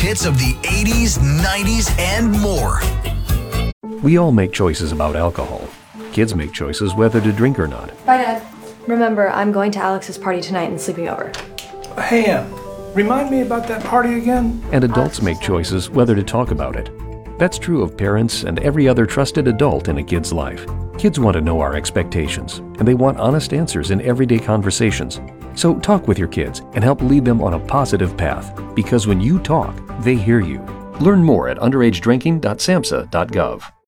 hits of the 80s, 90s, and more. We all make choices about alcohol. Kids make choices whether to drink or not. Bye, Dad. Remember, I'm going to Alex's party tonight and sleeping over. Hey, Em, remind me about that party again? And adults make choices whether to talk about it. That's true of parents and every other trusted adult in a kid's life. Kids want to know our expectations, and they want honest answers in everyday conversations. So talk with your kids and help lead them on a positive path, because when you talk, they hear you. Learn more at underagedrinking.samhsa.gov.